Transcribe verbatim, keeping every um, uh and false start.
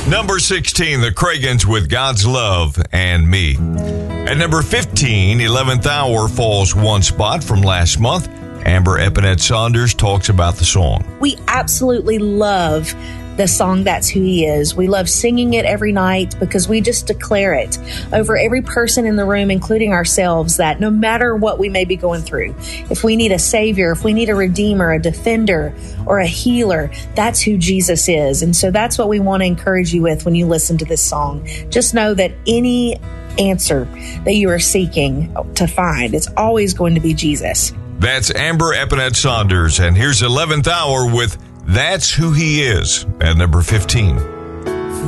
Number sixteen, the Cragans with God's Love and Me. At number fifteen, eleventh Hour falls one spot from last month. Amber Epinette Saunders talks about the song. We absolutely love the song That's Who He Is. We love singing it every night because we just declare it over every person in the room, including ourselves, that no matter what we may be going through, if we need a savior, if we need a redeemer, a defender, or a healer, that's who Jesus is. And so that's what we want to encourage you with when you listen to this song. Just know that any answer that you are seeking to find, it's always going to be Jesus. That's Amber Epinette Saunders, and here's eleventh Hour with That's Who He Is at number fifteen.